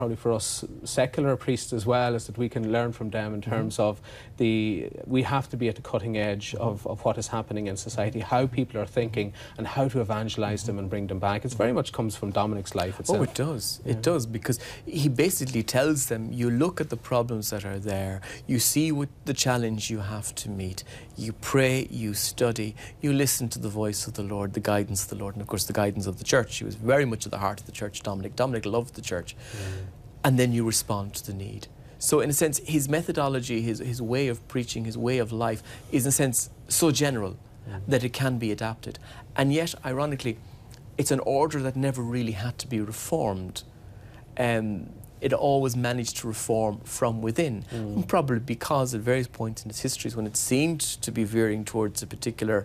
probably for us secular priests as well, is that we can learn from them in terms of we have to be at the cutting edge of what is happening in society, how people are thinking and how to evangelise them and bring them back. It very much comes from Dominic's life itself. Oh, it does. It does, because he basically tells them, you look at the problems that are there, you see what the challenge you have to meet, you pray, you study, you listen to the voice of the Lord, the guidance of the Lord, and of course the guidance of the church. He was very much at the heart of the church, Dominic. Dominic loved the church. And then you respond to the need. So in a sense, his methodology, his way of preaching, his way of life is in a sense so general that it can be adapted. And yet, ironically, it's an order that never really had to be reformed. It always managed to reform from within, and probably because at various points in its histories when it seemed to be veering towards a particular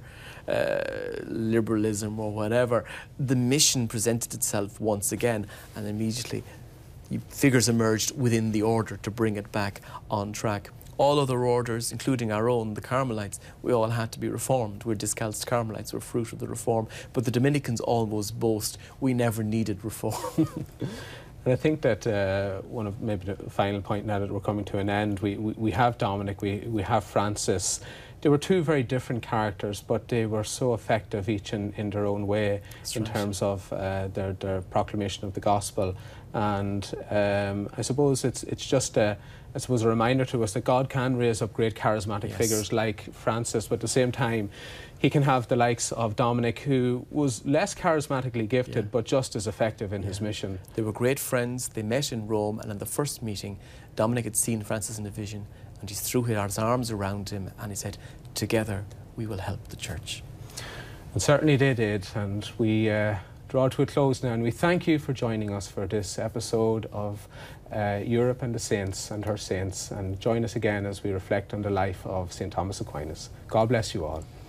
liberalism or whatever, the mission presented itself once again, and immediately figures emerged within the order to bring it back on track. All other orders, including our own, the Carmelites, we all had to be reformed. We're Discalced Carmelites, we're fruit of the reform. But the Dominicans almost boast, we never needed reform. And I think that one of maybe the final point now that we're coming to an end, we have Dominic, we have Francis. They were two very different characters, but they were so effective each in their own way. That's in terms of their proclamation of the gospel. And I suppose it's just a reminder to us that God can raise up great charismatic figures like Francis, but at the same time, he can have the likes of Dominic, who was less charismatically gifted, but just as effective in his mission. They were great friends. They met in Rome, and in the first meeting, Dominic had seen Francis in a vision, and he threw his arms around him, and he said, together we will help the church. And certainly they did, and we draw to a close now, and we thank you for joining us for this episode of Europe and the Saints and her Saints, and join us again as we reflect on the life of St. Thomas Aquinas. God bless you all.